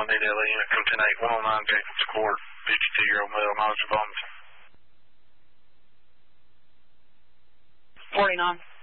1 ADLE unit, come 10-8, 109 Jacobs Court, 52-year-old male, knowledge of bombs. 49.